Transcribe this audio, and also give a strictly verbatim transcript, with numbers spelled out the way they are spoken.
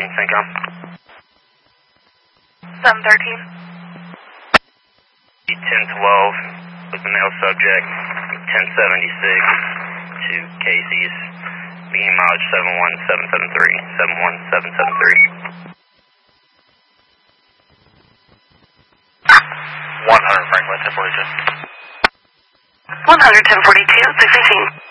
thirteen, Syncom. seven thirteen. ten twelve with the male subject, ten seventy-six to Casey's, beginning mileage seven one seven seven three, seven one seven seven three. one hundred Franklin, ten forty-two. one hundred, ten forty-two, six eighteen.